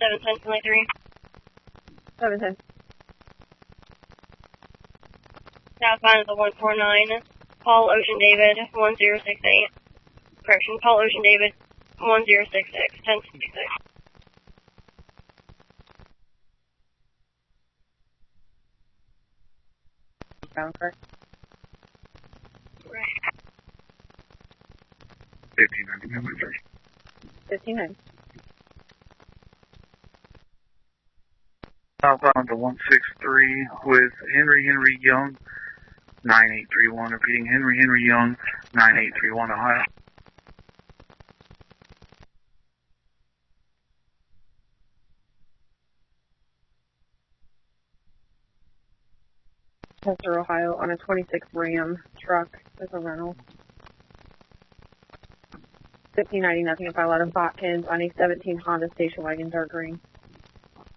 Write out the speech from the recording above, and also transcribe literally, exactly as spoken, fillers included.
seven ten twenty-three. seven ten. Southbound is the one four nine. Paul Ocean David, one zero six eight. Correction, Paul Ocean David, one zero six six, ten sixty-six. Sound correct? Right. fifteen ninety. fifteen ninety. Southbound to one six three with Henry Henry Young, nine eight three one. Repeating, Henry Henry Young, nine eight three one, Ohio. Chester, Ohio, on a twenty-six Ram truck with a rental. fifteen ninety, nothing if I let him Watkins on a seventeen Honda station wagon, dark green.